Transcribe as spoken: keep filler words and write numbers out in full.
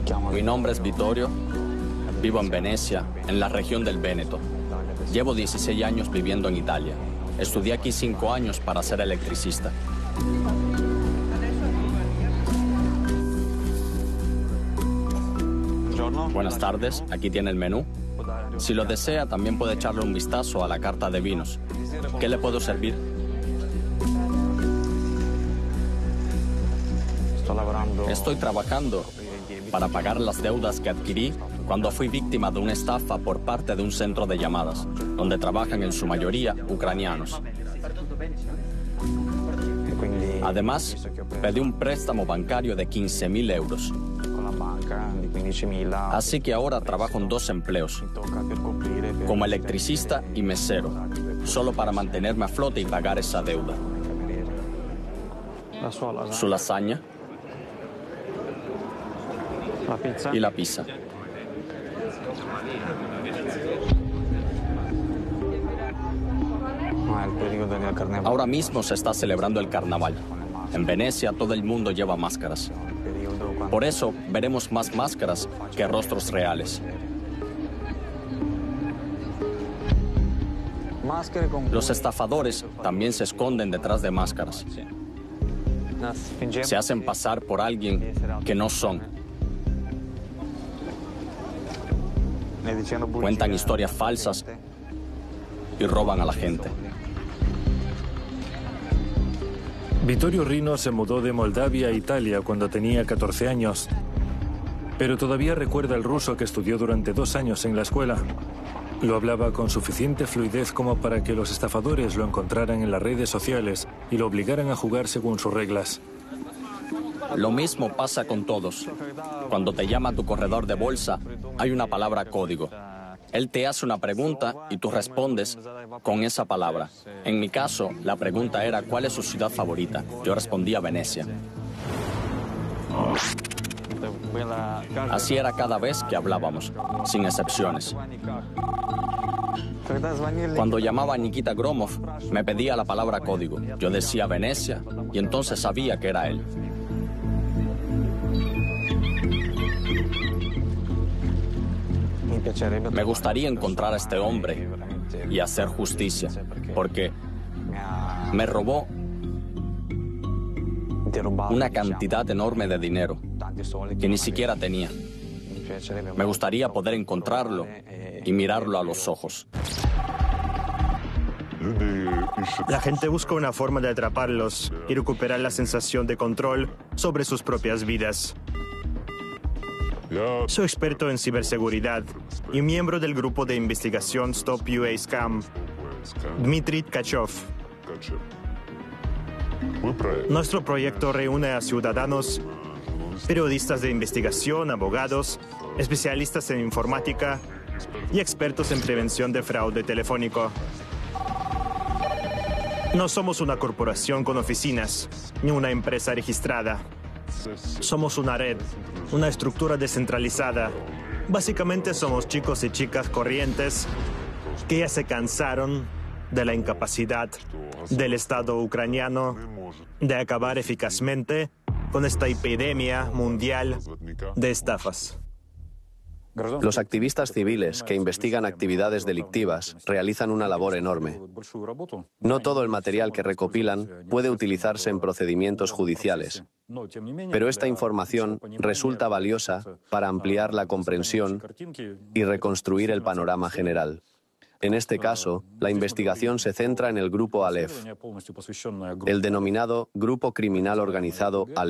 Mi nombre es Vittorio, vivo en Venecia, en la región del Véneto. Llevo dieciséis años viviendo en Italia. Estudié aquí cinco años para ser electricista. Buenas tardes, aquí tiene el menú. Si lo desea, también puede echarle un vistazo a la carta de vinos. ¿Qué le puedo servir? Estoy trabajando para pagar las deudas que adquirí cuando fui víctima de una estafa por parte de un centro de llamadas, donde trabajan en su mayoría ucranianos. Además, pedí un préstamo bancario de quince mil euros. Así que ahora trabajo en dos empleos, como electricista y mesero, solo para mantenerme a flote y pagar esa deuda. Su lasaña y la pizza. Ahora mismo se está celebrando el carnaval. En Venecia todo el mundo lleva máscaras. Por eso veremos más máscaras que rostros reales. Los estafadores también se esconden detrás de máscaras. Se hacen pasar por alguien que no son. Cuentan historias falsas y roban a la gente. Vittorio Rino se mudó de Moldavia a Italia cuando tenía catorce años, pero todavía recuerda el ruso que estudió durante dos años en la escuela. Lo hablaba con suficiente fluidez como para que los estafadores lo encontraran en las redes sociales y lo obligaran a jugar según sus reglas. Lo mismo pasa con todos. Cuando te llama tu corredor de bolsa, hay una palabra código. Él te hace una pregunta y tú respondes con esa palabra. En mi caso, la pregunta era ¿cuál es su ciudad favorita? Yo respondía Venecia. Así era cada vez que hablábamos, sin excepciones. Cuando llamaba a Nikita Gromov, me pedía la palabra código. Yo decía Venecia y entonces sabía que era él. Me gustaría encontrar a este hombre y hacer justicia, porque me robó una cantidad enorme de dinero que ni siquiera tenía. Me gustaría poder encontrarlo y mirarlo a los ojos. La gente busca una forma de atraparlos y recuperar la sensación de control sobre sus propias vidas. Soy experto en ciberseguridad y miembro del grupo de investigación Stop U A Scam, Dmitry Tkachov. Nuestro proyecto reúne a ciudadanos, periodistas de investigación, abogados, especialistas en informática y expertos en prevención de fraude telefónico. No somos una corporación con oficinas, ni una empresa registrada. Somos una red, una estructura descentralizada. Básicamente somos chicos y chicas corrientes que ya se cansaron de la incapacidad del Estado ucraniano de acabar eficazmente con esta epidemia mundial de estafas. Los activistas civiles que investigan actividades delictivas realizan una labor enorme. No todo el material que recopilan puede utilizarse en procedimientos judiciales, pero esta información resulta valiosa para ampliar la comprensión y reconstruir el panorama general. En este caso, la investigación se centra en el grupo Aleph, el denominado Grupo Criminal Organizado Aleph.